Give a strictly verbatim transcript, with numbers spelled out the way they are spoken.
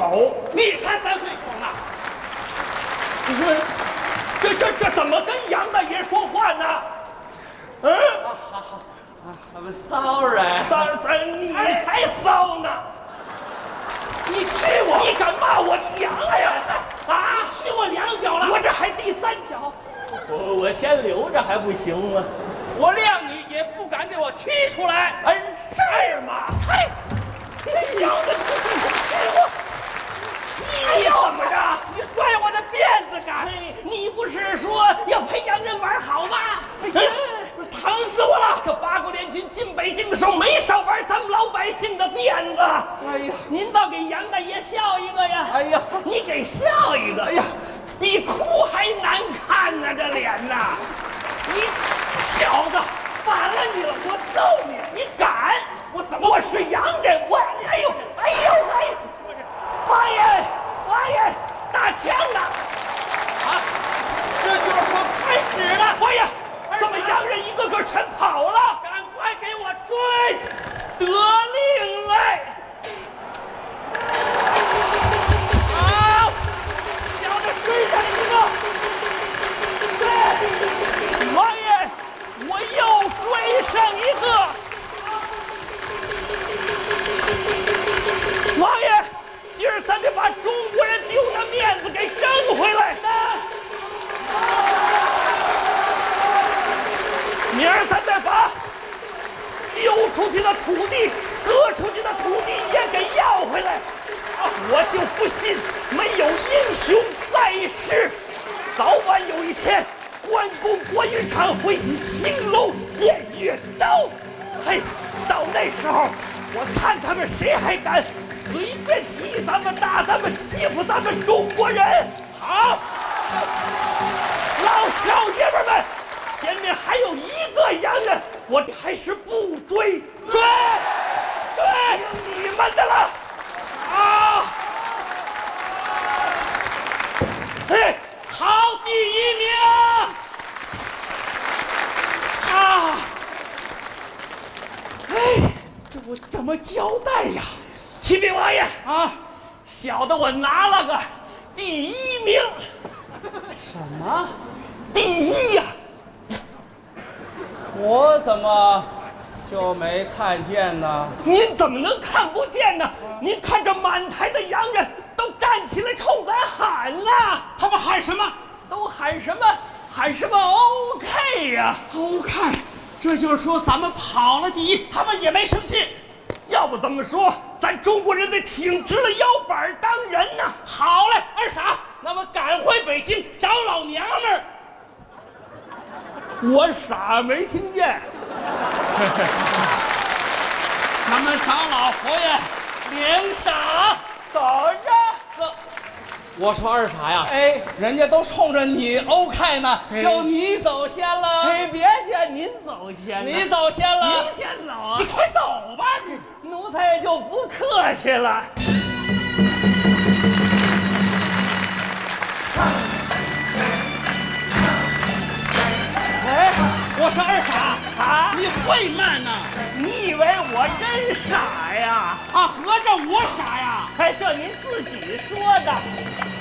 口， 你才三岁口呢。 这这这怎么跟杨大爷说话呢？嗯， 好好啊 ，I'm sorry。 骚骚，你才骚呢！ 你踢我， 你敢骂我娘呀？啊， 踢我两脚了。 我这还第三脚， 我我先留着还不行吗？我晾你也不敢给我踢出来。 嗯，是吗？嘿，你小子，你踢我！你要怎么着？ 你拽我的辫子干？ 你不是说要陪洋人玩好吗？ 疼死我了！ 这八国联军进北京的时候，没少玩咱们老百姓的辫子。 哎呀， 您倒给杨大爷笑一个呀！ 哎呀， 你给笑一个！ 哎呀， 比哭还难看呢，这脸呐！你小子，反了你了！我揍你！你敢？我怎么？我是洋人！我哎呦哎呦哎！王爷王爷，打枪呢！ 啊，这就是说开始了！ 王爷，怎么洋人一个个全跑了？ 赶快给我追！ 得令来！ 好，小子追上一个！ 对，王爷，我又追上一个。王爷，今儿咱得把中国人丢的面子给争回来。明儿咱再把丢出去的土地、割出去的土地也给要回来。我就不信没有英雄在世，早晚有一天，关公、郭云长会起青楼偃月刀。嘿，到那时候，我看他们谁还敢随便踢咱们、打咱们、欺负咱们中国人。好，老少爷们们，前面还有一个洋人，我还是不追，追，追，你们的了。啊！嘿， 好，第一名！ 啊！哎，这我怎么交代呀？启禀王爷啊， 小的我拿了个第一名。 什么？ 第一呀！ 我怎么就没看见呢？ 您怎么能看不见呢？您看这满台的洋人都站起来冲咱喊呢！ 他们喊什么？ 都喊什么？喊什么 OK 呀 ？OK， 这就是说咱们跑了第一，他们也没生气。 要不怎么说咱中国人得挺直了腰板当人呢？ 好嘞，二傻，那么赶回北京找老娘们儿。 我傻没听见。 咱们找老佛爷领赏， 走着。 走。我说二傻呀， 哎， 人家都冲着你 OK 呢， 哎、 就你走先了。 哎，别介，您走先。 你走先了。 您先走啊！ 你快走吧，你。 奴才就不客气了。哎， 我说二傻啊， 你会慢呢？ 你以为我真傻呀？ 啊，合着我傻呀？ 哎，这您自己说的。